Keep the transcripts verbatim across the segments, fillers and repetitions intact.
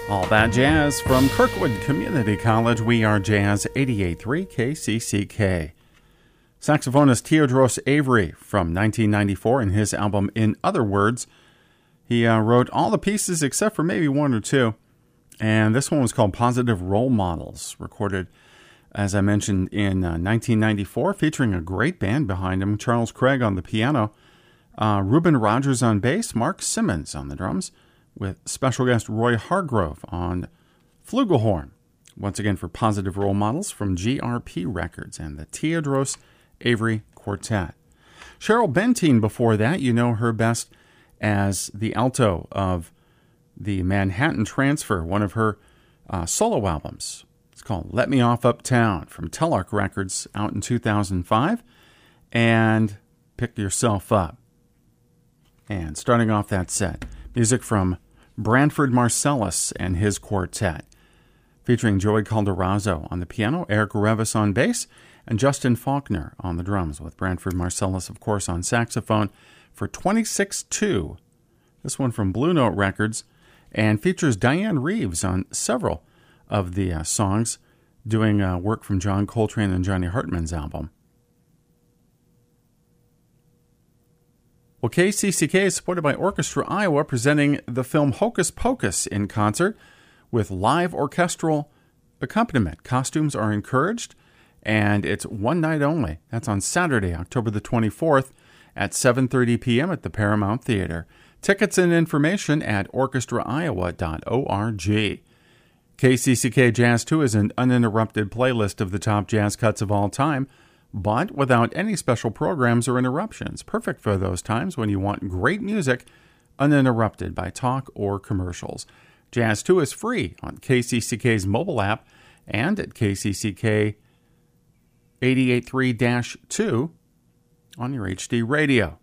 All that jazz from Kirkwood Community College. We are Jazz eighty-eight point three K C C K. Saxophonist Theodros Avery from nineteen ninety-four in his album In Other Words. He uh, wrote all the pieces except for maybe one or two. And this one was called Positive Role Models, recorded, as I mentioned, in uh, nineteen ninety-four, featuring a great band behind him. Charles Craig on the piano, uh, Reuben Rogers on bass, Mark Simmons on the drums, with special guest Roy Hargrove on flugelhorn. Once again for Positive Role Models from G R P Records and the Theodros Avery Quartet. Cheryl Bentine before that, you know her best as the alto of the Manhattan Transfer, one of her uh, solo albums. It's called Let Me Off Uptown from Telarc Records, out in two thousand five. And Pick Yourself Up. And starting off that set, music from Branford Marsalis and his quartet, featuring Joey Calderazzo on the piano, Eric Revis on bass, and Justin Faulkner on the drums, with Branford Marsalis, of course, on saxophone for twenty-six two. This one from Blue Note Records, and features Diane Reeves on several of the uh, songs, doing uh, work from John Coltrane and Johnny Hartman's album. Well, K C C K is supported by Orchestra Iowa, presenting the film Hocus Pocus in concert with live orchestral accompaniment. Costumes are encouraged, and it's one night only. That's on Saturday, October the twenty-fourth at seven thirty p.m. at the Paramount Theater. Tickets and information at orchestra iowa dot org. K C C K Jazz two is an uninterrupted playlist of the top jazz cuts of all time, but without any special programs or interruptions. Perfect for those times when you want great music uninterrupted by talk or commercials. Jazz two is free on K C C K's mobile app and at K C C K eighty-eight point three dash two on your H D radio.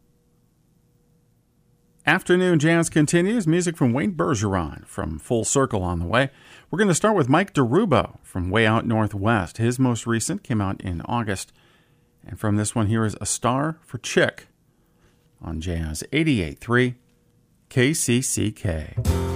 Afternoon Jazz continues. Music from Wayne Bergeron from Full Circle on the way. We're going to start with Mike DeRubo from Way Out Northwest. His most recent came out in August. And from this one, here is A Star for Chick on Jazz eighty-eight point three K C C K.